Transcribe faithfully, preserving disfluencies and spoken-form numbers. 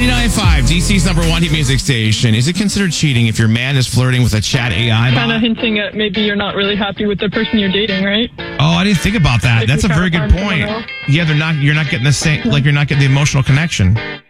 ninety-nine point five, D C's number one hit music station. Is it considered cheating if your man is flirting with a chat A I bot? Kind of hinting at maybe you're not really happy with the person you're dating, right? Oh, I didn't think about that. If That's a you try very to good find someone point. else. Yeah, they're not. You're not getting the same. Like you're not getting the emotional connection.